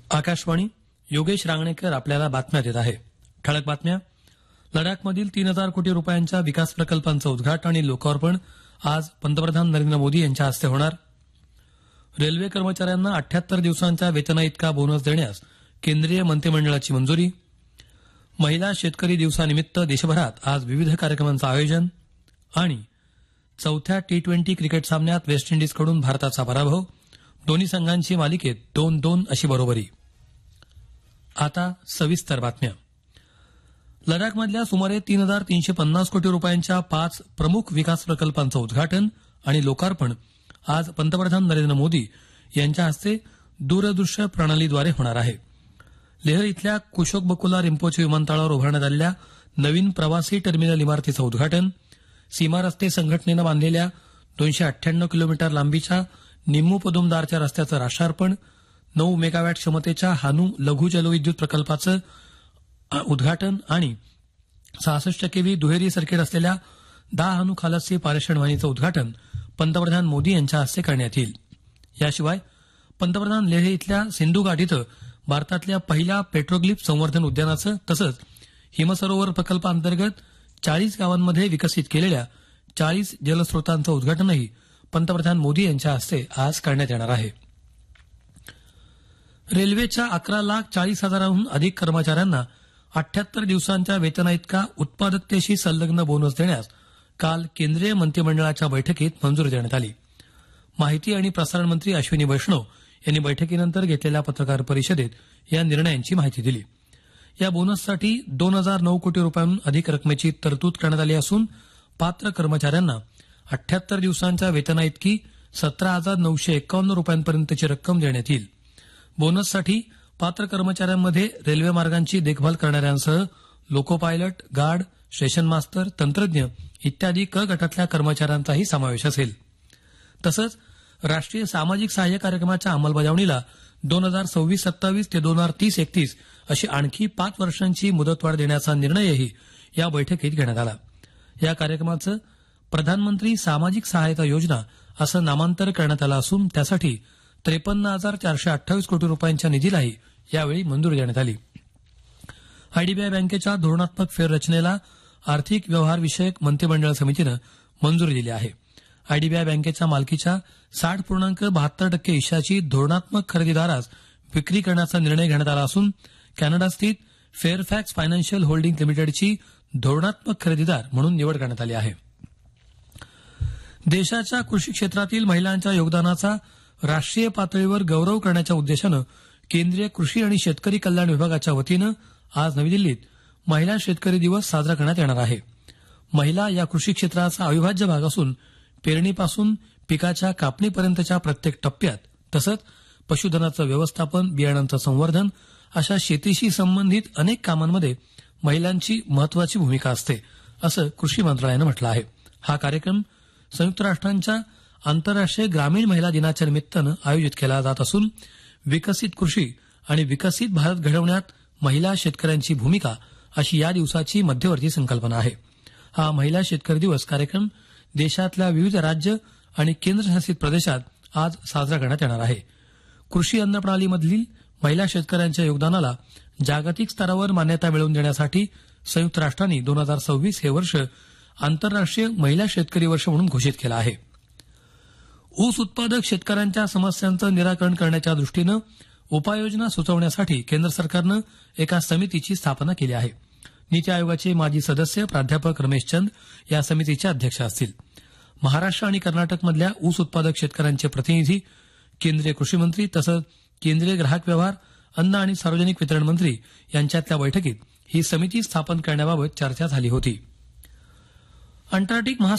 आकाशवाणी. योगेश रांगणेकर आपल्याला बातम्या देत आहे. ठळक बातम्या. लडाखमधील 3,000 कोटी रुपयांच्या विकास प्रकल्पांचं उद्घाटन आणि लोकार्पण आज पंतप्रधान नरेंद्र मोदी यांच्या हस्ते होणार. रेल्वे कर्मचाऱ्यांना 78 दिवसांच्या वेतनाइतका बोनस देण्यास केंद्रीय मंत्रिमंडळाची मंजुरी. महिला शेतकरी दिवसानिमित्त देशभरात आज विविध कार्यक्रमांचं आयोजन. आणि चौथ्या T20 क्रिकेट सामन्यात वेस्ट इंडिजकडून भारताचा पराभव. दोन्ही संघांची मालिकेत 2-2 अशी बरोबरी. आता सविस्तर बातम्या. लडाखमधल्या सुमारे 3,350 कोटी रुपयांच्या 5 प्रमुख विकास प्रकल्पांचं उद्घाटन आणि लोकार्पण आज पंतप्रधान नरेंद्र मोदी यांच्या हस्ते दूरदृश्य प्रणालीद्वारे होणार आहे. लेह इथल्या कुशोक बकुला रिम्पोचे विमानतळावर उभारण्यात आलेल्या नवीन प्रवासी टर्मिनल इमारतीचं उद्घाटन, सीमा रस्ते संघटनेनं बांधलेल्या 298 किलोमीटर लांबीच्या निम्मू पदुमदारच्या रस्त्याचं राष्ट्रार्पण, 9 मेगावॅट क्षमतेच्या हानू लघु जलविद्युत प्रकल्पाचं उद्घाटन आणि 66 केव्ही दुहेरी सर्किट असलेल्या 10 हानू खालसी पारेषण वाहिनीचं उद्घाटन पंतप्रधान मोदी यांच्या हस्ते करण्यात येईल. याशिवाय पंतप्रधान लेह इथल्या सिंधू घाट इथं भारतातल्या पहिल्या पेट्रोग्लिफ संवर्धन उद्यानाचं तसंच हिमसरोवर प्रकल्पाअंतर्गत 40 गावांमध्ये विकसित केलेल्या 40 जलस्रोतांचं उद्घाटनही पंतप्रधान मोदी यांच्या हस्ते आज करण्यात येणार आहे. रेल्वेच्या 11,40,000हून अधिक कर्मचाऱ्यांना 78 दिवसांच्या वेतनाइतका उत्पादकतेशी संलग्न बोनस देण्यास काल केंद्रीय मंत्रिमंडळाच्या बैठकीत मंजुरी देण्यात आली. माहिती आणि प्रसारण मंत्री अश्विनी वैष्णव यांनी बैठकीनंतर घेतलेल्या पत्रकार परिषदेत या निर्णयांची माहिती दिली. या बोनससाठी 2,009 कोटी रुपयांहून अधिक रकमेची तरतूद करण्यात आली असून पात्र कर्मचाऱ्यांना 78 दिवसांच्या वेतनाइतकी 17,951 रुपयांपर्यंतची रक्कम देण्यात येईल. बोनससाठी पात्र कर्मचाऱ्यांमध्ये रेल्वे मार्गांची देखभाल करणाऱ्यांसह लोको पायलट, गार्ड, स्टेशन मास्तर, तंत्रज्ञ इत्यादी क गटातल्या कर्मचाऱ्यांचाही समावेश असेल. तसंच राष्ट्रीय सामाजिक सहाय्य कार्यक्रमाच्या अंमलबजावणीला 2026-27 ते 2030-31 अशी आणखी 5 वर्षांची मुदतवाढ देण्याचा निर्णयही या बैठकीत घेण्यात आला. या कार्यक्रमाचं प्रधानमंत्री सामाजिक सहायता योजना असं नामांतर करण्यात आलं असून त्यासाठी 53,428 कोटी रुपयांच्या निधीलाही यावेळी मंजुरी देण्यात आली. आयडीबीआय बँकेच्या धोरणात्मक फेररचनेला आर्थिक व्यवहार विषयक मंत्रिमंडळ समितीनं मंजुरी दिली आहे. आयडीबीआय बँकेच्या मालकीच्या 60.72% हिश्शाची धोरणात्मक खरेदीदारास विक्री करण्याचा निर्णय घेण्यात आला असून कॅनडास्थित फेअरफॅक्स फायनान्शियल होल्डिंग लिमिटेडची धोरणात्मक खरेदीदार म्हणून निवड करण्यात आली आहे. देशाच्या कृषी क्षेत्रातील महिलांच्या योगदानाचा राष्ट्रीय पातळीवर गौरव करण्याच्या उद्देशानं केंद्रीय कृषी आणि शेतकरी कल्याण विभागाच्या वतीनं आज नवी दिल्लीत महिला शेतकरी दिवस साजरा करण्यात येणार आहे. महिला या कृषी क्षेत्राचा अविभाज्य भाग असून पेरणीपासून पिकाच्या कापणीपर्यंतच्या प्रत्येक टप्प्यात तसंच पशुधनाचं व्यवस्थापन, बियाणांचं संवर्धन अशा शेतीशी संबंधित अनेक कामांमध्ये महिलांची महत्वाची भूमिका असते असं कृषी मंत्रालयानं म्हटलं आहे. हा कार्यक्रम संयुक्त राष्ट्रांच्या आंतरराष्ट्रीय ग्रामीण महिला दिनाच्या निमित्तानं आयोजित केला जात असून विकसित कृषी आणि विकसित भारत घडवण्यात महिला शेतकऱ्यांची भूमिका अशी या दिवसाची मध्यवर्ती संकल्पना आहे. हा महिला शेतकरी दिवस कार्यक्रम देशातल्या विविध राज्य आणि केंद्रशासित प्रदेशात आज साजरा करण्यात येणार आहे. कृषी अन्न प्रणालीमधील महिला शेतकऱ्यांच्या योगदानाला जागतिक स्तरावर मान्यता मिळवून देण्यासाठी संयुक्त राष्ट्रांनी 2026 हे वर्ष आंतरराष्ट्रीय महिला शेतकरी वर्ष म्हणून घोषित केलं आहे. ऊस उत्पादक शेतकऱ्यांच्या समस्यांचं निराकरण करण्याच्या दृष्टीनं उपाययोजना सुचवण्यासाठी केंद्र सरकारनं एका समितीची स्थापना केली आहे. नीती आयोगाचे माजी सदस्य प्राध्यापक रमेश चंद या समितीचे अध्यक्ष असतील. महाराष्ट्र आणि कर्नाटकमधल्या ऊस उत्पादक शेतकऱ्यांचे प्रतिनिधी, केंद्रीय कृषी मंत्री तसंच केंद्रीय ग्राहक व्यवहार, अन्न आणि सार्वजनिक वितरण मंत्री यांच्यातल्या बैठकीत ही समिती स्थापन करण्याबाबत चर्चा झाली होती. अंटार्क्टिक